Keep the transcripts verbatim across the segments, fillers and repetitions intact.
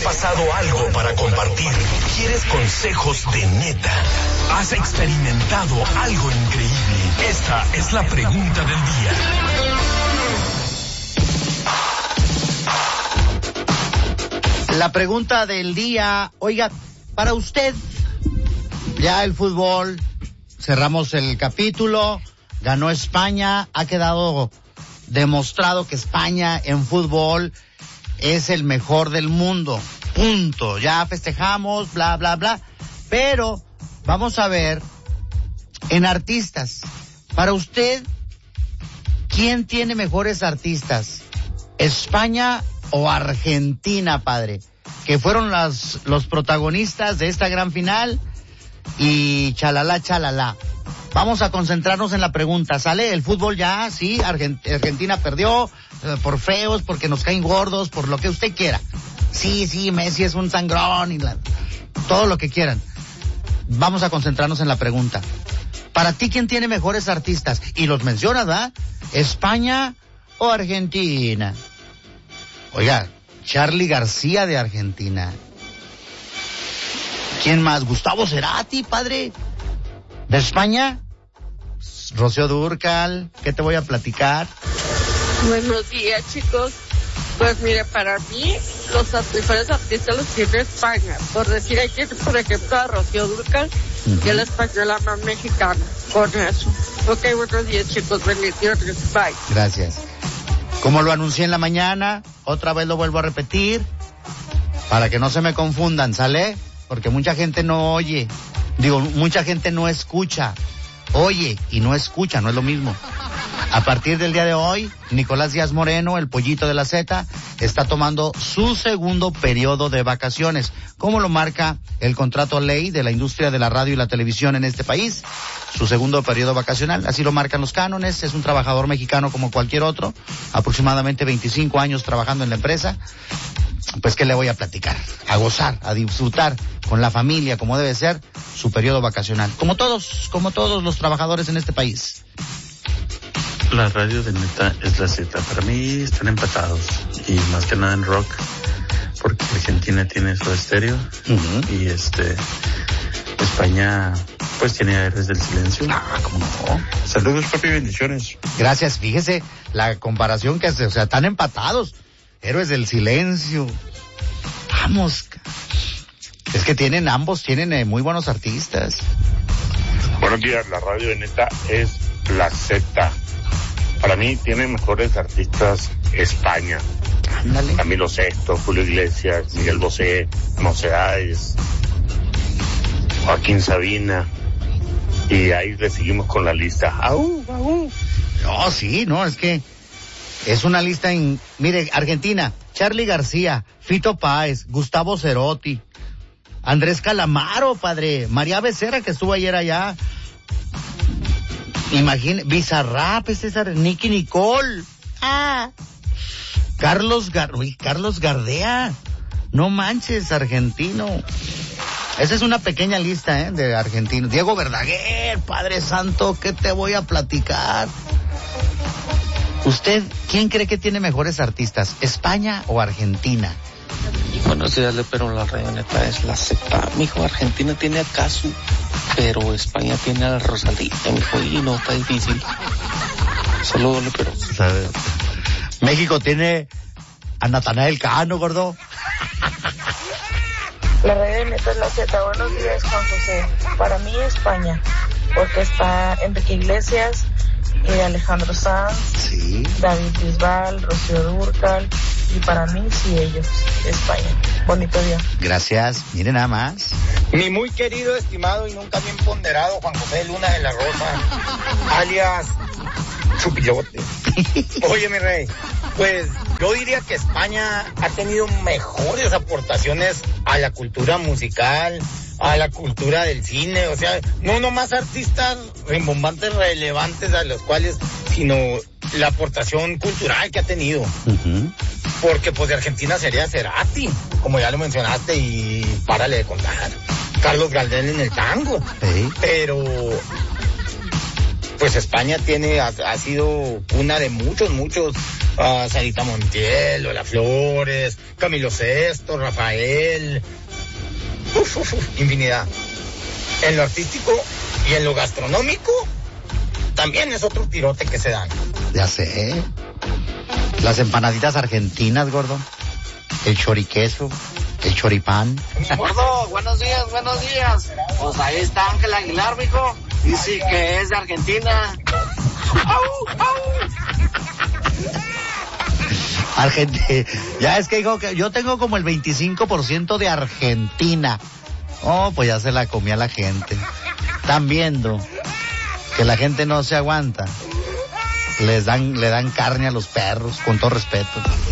pasado algo para compartir? ¿Quieres consejos de neta? ¿Has experimentado algo increíble? Esta es la pregunta del día. La pregunta del día, oiga, para usted, ya el fútbol, cerramos el capítulo, ganó España, ha quedado demostrado que España en fútbol es el mejor del mundo, punto, ya festejamos, bla, bla, bla, pero vamos a ver, en artistas, para usted, ¿quién tiene mejores artistas? ¿España o Argentina, padre? Que fueron las, los protagonistas de esta gran final y chalala, chalala. Vamos a concentrarnos en la pregunta, ¿sale? El fútbol ya, sí, Argent- Argentina perdió eh, por feos, porque nos caen gordos, por lo que usted quiera. Sí, sí, Messi es un sangrón y la, todo lo que quieran. Vamos a concentrarnos en la pregunta. Para ti, ¿quién tiene mejores artistas? Y los mencionas, ¿verdad? ¿España o Argentina? Oiga, Charly García de Argentina. ¿Quién más? Gustavo Cerati, padre. ¿De España? Rocío Dúrcal, ¿qué te voy a platicar? Buenos días, chicos. Pues mire, para mí, los mejores artistas los tiene España. Por decir, hay que, por ejemplo, a Rocío Dúrcal, uh-huh. que es la española más mexicana. Con eso. Ok, buenos días, chicos. Bendiciones. Bye. Gracias. Como lo anuncié en la mañana, otra vez lo vuelvo a repetir, para que no se me confundan, ¿sale? Porque mucha gente no oye. Digo, mucha gente no escucha. Oye y no escucha, no es lo mismo. A partir del día de hoy, Nicolás Díaz Moreno, el pollito de la Z, está tomando su segundo periodo de vacaciones, como lo marca el contrato ley de la industria de la radio y la televisión en este país. Su segundo periodo vacacional, así lo marcan los cánones. Es un trabajador mexicano como cualquier otro, aproximadamente veinticinco años trabajando en la empresa. Pues, ¿qué le voy a platicar? A gozar, a disfrutar con la familia, como debe ser, su periodo vacacional. Como todos, como todos los trabajadores en este país. La radio de neta es la Z. Para mí están empatados. Y más que nada en rock, porque Argentina tiene su estéreo. Uh-huh. Y este... España, pues, tiene Héroes del Silencio. Ah, ¿cómo no? Saludos, papi, bendiciones. Gracias, fíjese la comparación que hace, o sea, están empatados. Héroes del Silencio. Vamos. Es que tienen, ambos tienen eh, muy buenos artistas. Buenos días, la radio de neta es la Z. Para mí tiene mejores artistas España. Ándale. Camilo Sesto, Julio Iglesias, Miguel Bosé, Mocedades, Joaquín Sabina. Y ahí le seguimos con la lista. ¡Au, au! No, sí, no, es que es una lista en... Mire, Argentina, Charly García, Fito Páez, Gustavo Cerati, Andrés Calamaro, padre, María Becerra, que estuvo ayer allá. Imagine, Bizarrap, César, Nicky Nicole. Ah. Carlos Gar... Uy, Carlos Gardea. No manches, argentino. Esa es una pequeña lista, ¿eh? De argentinos. Diego Verdaguer, Padre Santo, ¿qué te voy a platicar? ¿Usted, quién cree que tiene mejores artistas, España o Argentina? Buenos días, pero la radio neta es la Z. Mijo, Argentina tiene a Casu, pero España tiene a la Rosalía, mijo, y no está difícil. Saludos, pero. México tiene a Natanael Cano, gordo. La radio neta es la Z. Buenos días, Juan José. Para mí, España, porque está Enrique Iglesias, y Alejandro Sanz, sí. David Bisbal, Rocío Dúrcal, y para mí sí ellos, España. Bonito día. Gracias, mire nada más. Mi muy querido, estimado y nunca bien ponderado Juan José Luna de la Rosa, alias Chupilote. Oye, mi rey, pues yo diría que España ha tenido mejores aportaciones a la cultura musical, a la cultura del cine, o sea, no nomás artistas rimbombantes relevantes a los cuales, sino la aportación cultural que ha tenido. Uh-huh. Porque pues de Argentina sería Cerati, como ya lo mencionaste, y párale de contar. Carlos Gardel en el tango. Sí. Pero pues España tiene, ha, ha sido cuna de muchos, muchos Uh, Sarita Montiel, Lola Flores, Camilo Sesto, Rafael, uf, uf, uf, infinidad. En lo artístico y en lo gastronómico también es otro tirote que se dan. Ya sé. Las empanaditas argentinas, gordo. El choriqueso, el choripán. Gordo, buenos días, buenos días. Pues ahí está Ángel Aguilar, mijo. Dice que es de Argentina. ¡Au, au! Argentina. Ya es que digo que yo tengo como el veinticinco por ciento de Argentina. Oh, pues ya se la comía la gente. Están viendo que la gente no se aguanta. Les dan, le dan carne a los perros, con todo respeto.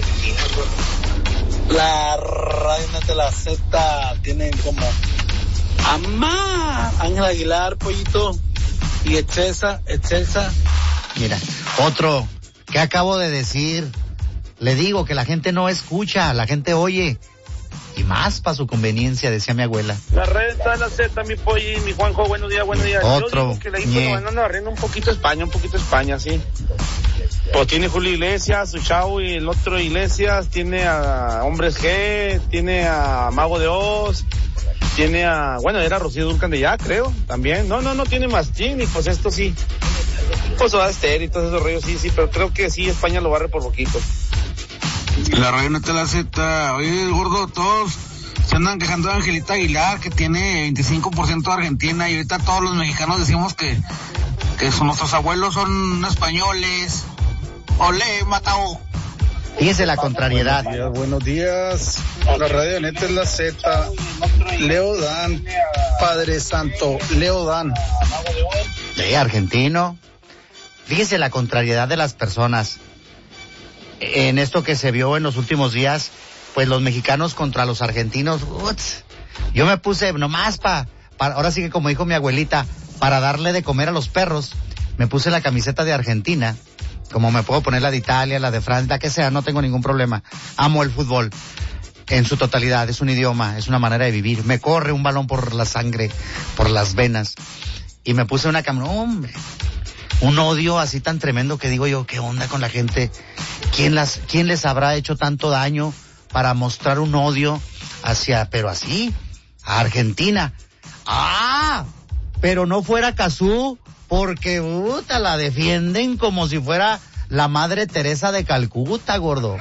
La reina de la Z tienen como Amá, Ángel Aguilar, Pollito y Excelsa, Excelsa. Mira, otro que acabo de decir. Le digo que la gente no escucha, la gente oye. Y más para su conveniencia, decía mi abuela. La red está en la Z, mi Polly, mi Juanjo, buenos días, buenos días. Otro. Yo digo que le hizo ganando barriendo un poquito España, un poquito España, sí. Pues tiene Julio Iglesias, su chavo, y el otro Iglesias, tiene a Hombres G, tiene a Mago de Oz, tiene a, bueno, era Rocío Dúrcal de ya, creo, también. No, no, no tiene más y pues esto sí. Pues va a estar y todos esos rollos, sí, sí, pero creo que sí, España lo barre por poquito. La radio no te la Z. Oye, gordo, todos se andan quejando de Angelita Aguilar, que tiene veinticinco por ciento de Argentina, y ahorita todos los mexicanos decimos que, que son, nuestros abuelos son españoles. Olé, Matao. Fíjese la contrariedad. Buenos días, buenos días. La radio neta es la Z. Leo Dan, Padre Santo, Leo Dan. Sí, argentino. Fíjese la contrariedad de las personas. En esto que se vio en los últimos días, pues los mexicanos contra los argentinos, uts, yo me puse nomás pa, para, ahora sí que como dijo mi abuelita, para darle de comer a los perros, me puse la camiseta de Argentina, como me puedo poner la de Italia, la de Francia, la que sea, no tengo ningún problema. Amo el fútbol en su totalidad, es un idioma, es una manera de vivir, me corre un balón por la sangre, por las venas, y me puse una camiseta, hombre, un odio así tan tremendo que digo yo, ¿qué onda con la gente? ¿Quién las, quién les habrá hecho tanto daño para mostrar un odio hacia, pero así, a Argentina? ¡Ah! Pero no fuera Cazú, porque, puta, la defienden como si fuera la Madre Teresa de Calcuta, gordo.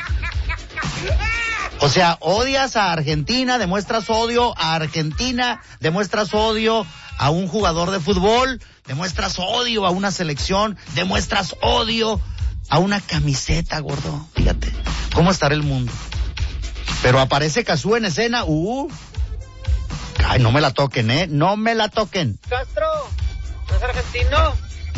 O sea, odias a Argentina, demuestras odio a Argentina, demuestras odio a un jugador de fútbol, demuestras odio a una selección, demuestras odio a una camiseta, gordo. Fíjate, ¿cómo estará el mundo? Pero aparece Cazú en escena, uh. Ay, no me la toquen, ¿eh? No me la toquen. Castro, ¿no es argentino?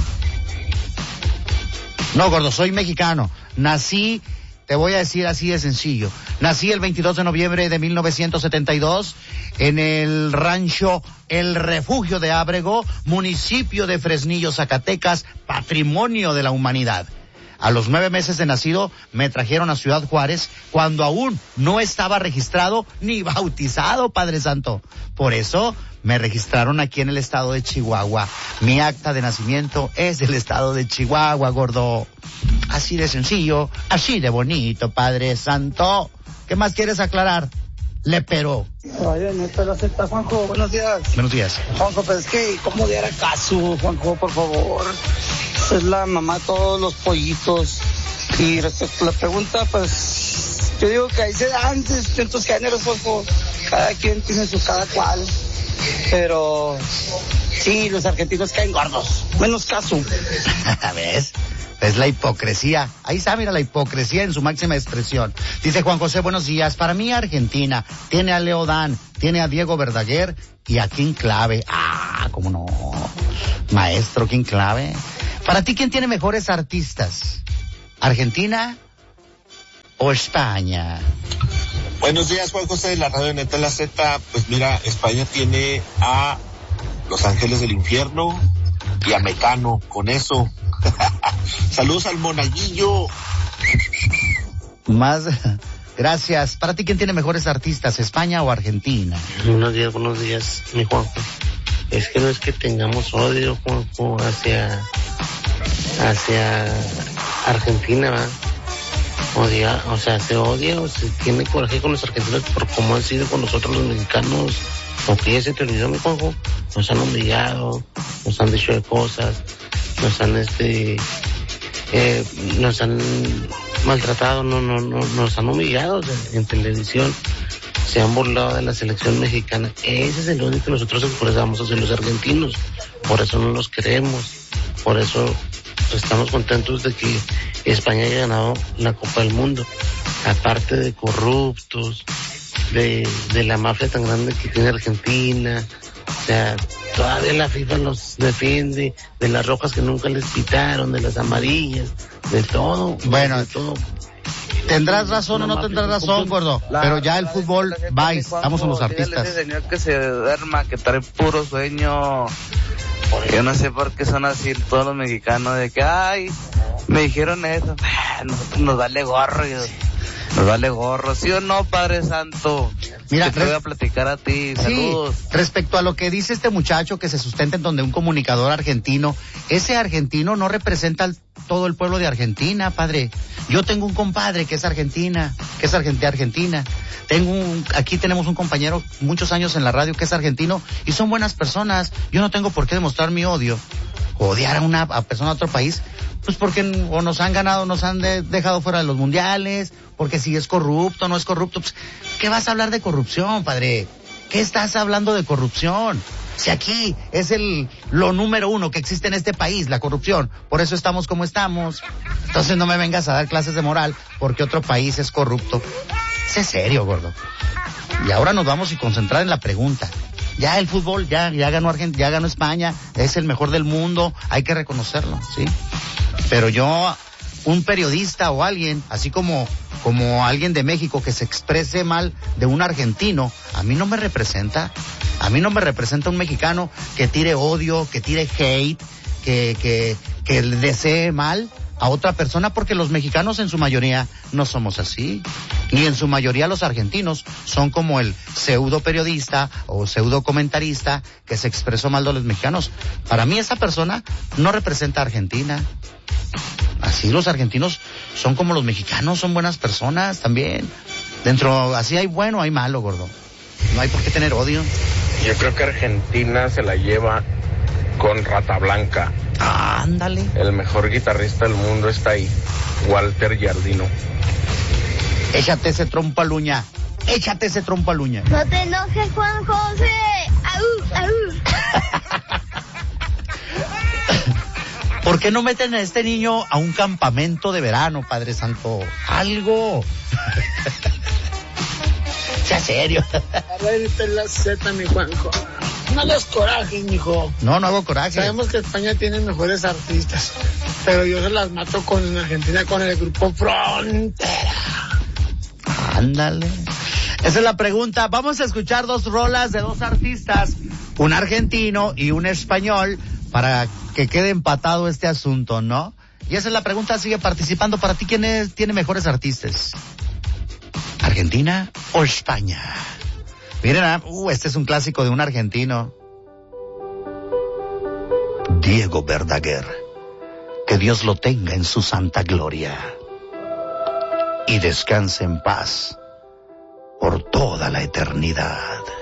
No, gordo, soy mexicano. Nací, te voy a decir así de sencillo. Nací el veintidós de noviembre de mil novecientos setenta y dos en el rancho El Refugio de Ábrego, municipio de Fresnillo, Zacatecas, patrimonio de la humanidad. A los nueve meses de nacido me trajeron a Ciudad Juárez cuando aún no estaba registrado ni bautizado, Padre Santo. Por eso me registraron aquí en el estado de Chihuahua. Mi acta de nacimiento es del estado de Chihuahua, gordo. Así de sencillo, así de bonito, Padre Santo. ¿Qué más quieres aclarar? Lepero. Oye, neta la Z, Juanjo, buenos días. Buenos días. Juanjo, pues es que, ¿cómo diera caso, Juanjo, por favor? Es la mamá de todos los pollitos. Y respecto a la pregunta, pues, yo digo que ahí se dan distintos géneros, Juanjo. Cada quien tiene su cada cual. Pero, sí, los argentinos caen gordos. Menos caso. ¿Ves? Es la hipocresía. Ahí está, mira, la hipocresía en su máxima expresión. Dice Juan José, buenos días. Para mí Argentina tiene a Leo Dan, tiene a Diego Verdaguer y a King Clave. Ah, cómo no. Maestro King Clave. Para ti, ¿quién tiene mejores artistas? ¿Argentina o España? Buenos días, Juan José, de la radio Neta La Z. Pues mira, España tiene a Los Ángeles del Infierno y a Mecano, con eso. Saludos al monaguillo. Más, gracias. Para ti, ¿quién tiene mejores artistas, España o Argentina? Buenos días, buenos días, mi Juanjo. Es que no es que tengamos odio, Juanjo, hacia, hacia Argentina, ¿verdad? odia, o sea, se odia o se tiene coraje con los argentinos por cómo han sido con nosotros los mexicanos. Porque ya se te olvidó, mi Juanjo, nos han humillado, nos han dicho de cosas, nos han este, eh, nos han maltratado, no, no, no, nos han humillado en televisión, se han burlado de la selección mexicana. Ese es el único que nosotros expresamos hacia los argentinos, por eso no los queremos, por eso estamos contentos de que España haya ganado la Copa del Mundo, aparte de corruptos, de, de la mafia tan grande que tiene Argentina, o sea, todavía la FIFA los defiende, de las rojas que nunca les pitaron, de las amarillas, de todo. Bueno, de todo. Tendrás razón o no tendrás razón, gordo, pero ya el fútbol, vais, estamos con los artistas. Ese señor que se duerma, que trae puro sueño. Yo no sé por qué son así todos los mexicanos, de que, ay, me dijeron eso, nos, nos vale gorro, yo, nos vale gorro, ¿sí o no, Padre Santo? Mira, te voy a platicar a ti, saludos. Sí, respecto a lo que dice este muchacho que se sustenta en donde un comunicador argentino, ese argentino no representa al, todo el pueblo de Argentina, padre. Yo tengo un compadre que es argentina, que es argentina, argentina. Tengo un, aquí tenemos un compañero muchos años en la radio que es argentino y son buenas personas. Yo no tengo por qué demostrar mi odio, odiar a una a persona de otro país, pues porque o nos han ganado, nos han de, dejado fuera de los mundiales, porque si es corrupto, no es corrupto. Pues, ¿qué vas a hablar de corrupción, padre? ¿Qué estás hablando de corrupción? Si aquí es el lo número uno que existe en este país, la corrupción. Por eso estamos como estamos. Entonces no me vengas a dar clases de moral porque otro país es corrupto. Sé serio, gordo. Y ahora nos vamos a concentrar en la pregunta. Ya el fútbol, ya, ya ganó Argentina, ya ganó España, es el mejor del mundo, hay que reconocerlo, ¿sí? Pero yo, un periodista o alguien, así como, como alguien de México que se exprese mal de un argentino, a mí no me representa. A mí no me representa un mexicano que tire odio, que tire hate, que, que, que le desee mal a otra persona, porque los mexicanos en su mayoría no somos así. Ni en su mayoría los argentinos son como el pseudo periodista o pseudo comentarista que se expresó mal de los mexicanos. Para mí esa persona no representa a Argentina. Así los argentinos son como los mexicanos, son buenas personas también. Dentro, así hay bueno, hay malo, gordo. No hay por qué tener odio. Yo creo que Argentina se la lleva con Rata Blanca. Ah, ándale. El mejor guitarrista del mundo está ahí, Walter Giardino. Échate ese trompo al uña. Échate ese trompo al uña. No te enojes, Juan José. Aú, aú. ¿Por qué no meten a este niño a un campamento de verano, Padre Santo? Algo. Sea serio. A ver, esta es la Z, mi Juanjo. No des coraje, mijo. No, no hago coraje. Sabemos que España tiene mejores artistas, pero yo se las mato con Argentina, con el grupo Frontera. Ándale. Esa es la pregunta. Vamos a escuchar dos rolas de dos artistas, un argentino y un español, para que quede empatado este asunto, ¿no? Y esa es la pregunta, sigue participando. Para ti, ¿quién es, tiene mejores artistas? ¿Argentina o España? Miren, ah, uh, este es un clásico de un argentino. Diego Verdaguer. Que Dios lo tenga en su santa gloria. Y descanse en paz por toda la eternidad.